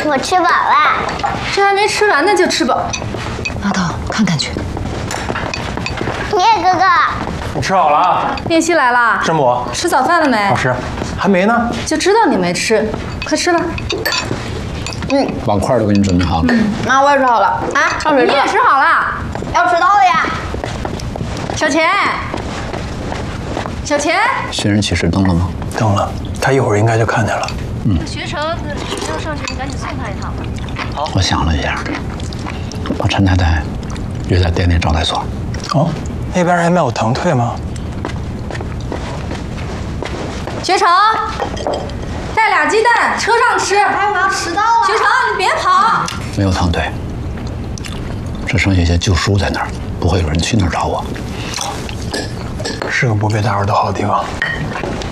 我吃饱了。 这还没吃完呢就吃饱， 拿到看看去。 你也哥哥， 你吃好了啊？ 练习来了。 师母， 吃早饭了没？ 老师还没呢。 就知道你没吃，快吃吧。 碗筷都给你准备好了。 妈，我也吃好了啊，上水你吃。 也吃好了？ 要迟到了呀。 小钱，小钱， 新人启事登了吗？ 登了，他一会儿应该就看见了。 学成要上去，你赶紧送他一趟。 我想了一下，把陈太太约在店内招待所。 哦，那边还没有腾退吗？ 学成，带俩鸡蛋，车上吃。 哎，我要迟到了。 学成，你别跑。 没有腾退，只剩下一些旧书在那儿，不会有人去那儿找我。 是个不被打扰的好地方。